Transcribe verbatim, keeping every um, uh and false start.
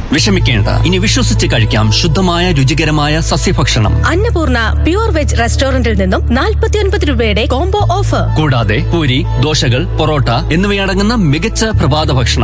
വിഷമിക്കേണ്ട, ഇനി വിശ്വസിച്ച് കഴിക്കാം ശുദ്ധമായ രുചികരമായ സസ്യഭക്ഷണം. അന്നപൂർണ പ്യൂർ വെജ് റെസ്റ്റോറന്റിൽ നിന്നും നാൽപ്പത്തിയൊൻപത് രൂപയുടെ കോംബോ ഓഫർ. കൂടാതെ പൂരി, ദോശകൾ, പൊറോട്ട എന്നിവയടങ്ങുന്ന മികച്ച പ്രഭാത ഭക്ഷണം.